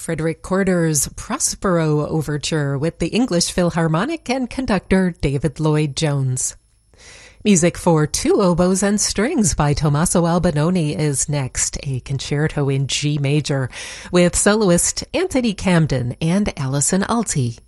Frederick Corder's Prospero Overture with the English Philharmonic and conductor David Lloyd Jones. Music for two oboes and strings by Tommaso Albinoni is next, a concerto in G major with soloist Anthony Camden and Alison Alty.